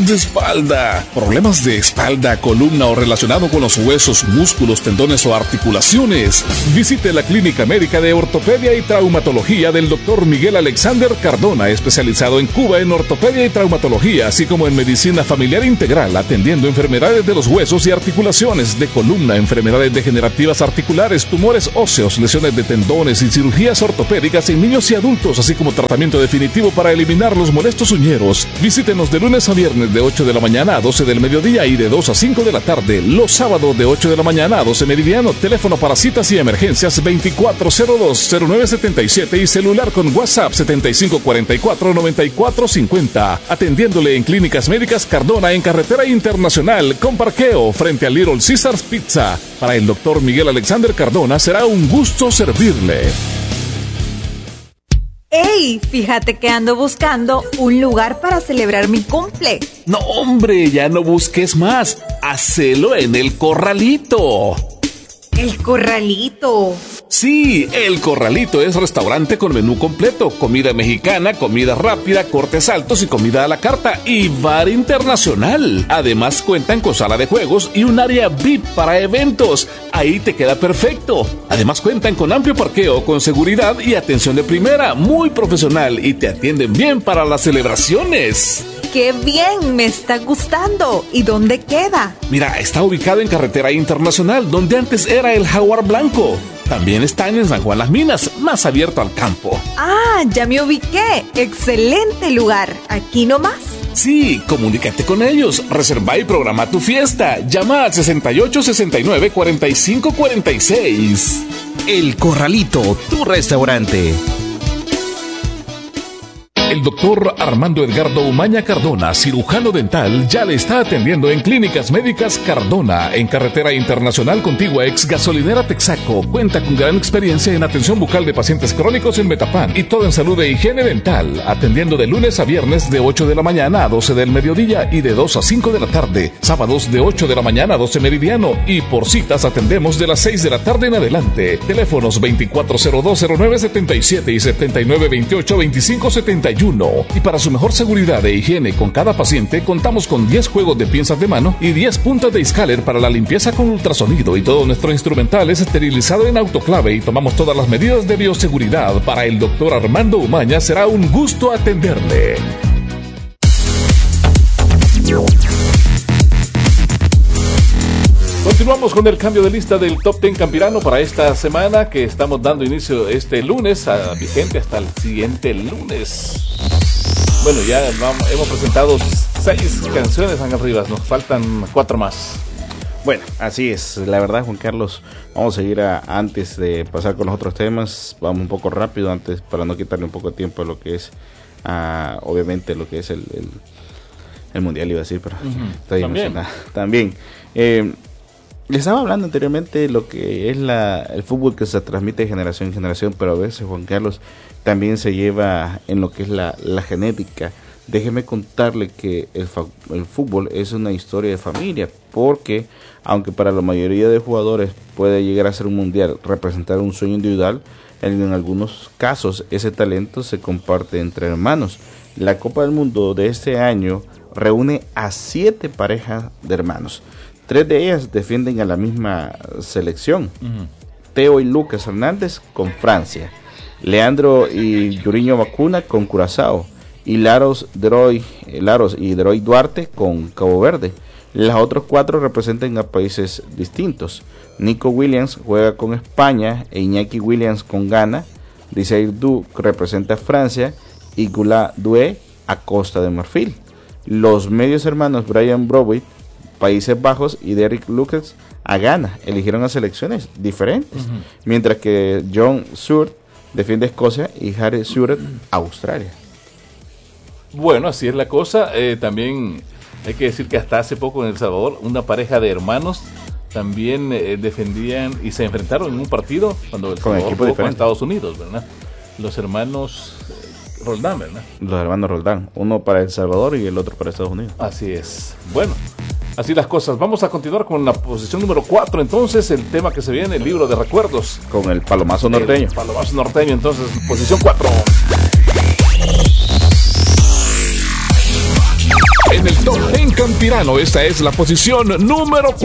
de espalda, problemas de espalda, columna o relacionado con los huesos, músculos, tendones o articulaciones. Visite la Clínica Médica de Ortopedia y Traumatología del Dr. Miguel Alexander Cardona, especializado en Cuba en ortopedia y traumatología, así como en medicina familiar integral, atendiendo enfermedades de los huesos y articulaciones, de columna, enfermedades degenerativas articulares, tumores óseos, lesiones de tendones y cirugías ortopédicas en niños y adultos, así como tratamiento definitivo para eliminar los molestos uñeros. Visítenos de lunes a viernes de 8 de la mañana a 12 del mediodía y de 2 a 5 de la tarde. Los sábados de 8 de la mañana a 12 meridiano. Teléfono para citas y emergencias 2402-0977 y celular con WhatsApp 7544-9450. Atendiéndole en Clínicas Médicas Cardona en Carretera Internacional con parqueo frente a Little Caesars Pizza. Para el doctor Miguel Alexander Cardona será un gusto servirle. ¡Ey! Fíjate que ando buscando un lugar para celebrar mi cumple. No, hombre, ya no busques más. Hacelo en El Corralito. ¿El Corralito? Sí, El Corralito es restaurante con menú completo, comida mexicana, comida rápida, cortes altos y comida a la carta y bar internacional. Además cuentan con sala de juegos y un área VIP para eventos. Ahí te queda perfecto. Además cuentan con amplio parqueo, con seguridad y atención de primera, muy profesional, y te atienden bien para las celebraciones. ¡Qué bien! Me está gustando. ¿Y dónde queda? Mira, está ubicado en Carretera Internacional, donde antes era el Jaguar Blanco. También están en San Juan Las Minas, más abierto al campo. ¡Ah, ya me ubiqué! ¡Excelente lugar! ¿Aquí nomás? Sí, comunícate con ellos, reserva y programa tu fiesta. Llama al 6869-4546. El Corralito, tu restaurante. El doctor Armando Edgardo Umaña Cardona, cirujano dental, ya le está atendiendo en Clínicas Médicas Cardona, en Carretera Internacional contigua ex gasolinera Texaco. Cuenta con gran experiencia en atención bucal de pacientes crónicos en Metapán y todo en salud e higiene dental, atendiendo de lunes a viernes de 8 de la mañana a 12 del mediodía y de 2 a 5 de la tarde, sábados de 8 de la mañana a 12 meridiano, y por citas atendemos de las 6 de la tarde en adelante. Teléfonos 2402-0977 y 7928-2571. Y para su mejor seguridad e higiene con cada paciente, contamos con 10 juegos de pinzas de mano y 10 puntas de Scaler para la limpieza con ultrasonido, y todo nuestro instrumental es esterilizado en autoclave y tomamos todas las medidas de bioseguridad. Para el doctor Armando Umaña será un gusto atenderle. Continuamos con el cambio de lista del Top 10 Campirano para esta semana, que estamos dando inicio este lunes, vigente hasta el siguiente lunes. Bueno, ya hemos presentado 6 canciones, Ángel Rivas, nos faltan 4 más. Bueno, así es, la verdad, Juan Carlos, vamos a seguir antes de pasar con los otros temas, vamos un poco rápido antes para no quitarle un poco de tiempo a lo que es, obviamente, lo que es el Mundial, iba a decir, pero estoy emocionado. También. Les estaba hablando anteriormente de lo que es el fútbol que se transmite de generación en generación, pero a veces, Juan Carlos, también se lleva en lo que es la genética. Déjeme contarle que el fútbol es una historia de familia, porque aunque para la mayoría de jugadores puede llegar a ser un mundial, representar un sueño individual, en algunos casos ese talento se comparte entre hermanos. La Copa del Mundo de este año reúne a 7 parejas de hermanos. 3 de ellas defienden a la misma selección. Teo y Lucas Hernández con Francia, Leandro y Yuriño Vacuna con Curazao, y Laros y Droy Duarte con Cabo Verde. Los otros 4 representan a países distintos. Nico Williams juega con España e Iñaki Williams con Ghana. Diseir Du representa a Francia y Gula Due a Costa de Marfil. Los medios hermanos Brian Browit, Países Bajos, y Derek Lucas a Ghana eligieron a selecciones diferentes, mientras que John Stewart defiende a Escocia y Harry Stewart a Australia. Bueno, así es la cosa. También hay que decir que hasta hace poco en El Salvador una pareja de hermanos también defendían y se enfrentaron en un partido cuando El Salvador jugó con Estados Unidos, ¿verdad? Los hermanos Roldán, ¿verdad? Los hermanos Roldán, uno para El Salvador y el otro para Estados Unidos. Así es. Bueno, así las cosas. Vamos a continuar con la posición número 4. Entonces, el tema que se viene, el libro de recuerdos. Con el Palomazo Norteño. El Palomazo Norteño, entonces, posición 4. En el Top 10 Campirano, esta es la posición número 4.